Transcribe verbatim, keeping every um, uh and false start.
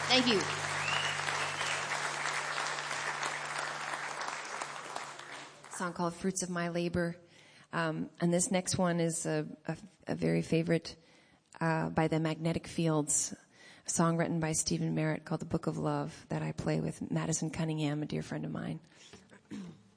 Thank you. A song called Fruits of My Labor. Um, and this next one is a, a, a very favorite uh, by the Magnetic Fields, a song written by Stephen Merritt called The Book of Love that I play with Madison Cunningham, a dear friend of mine.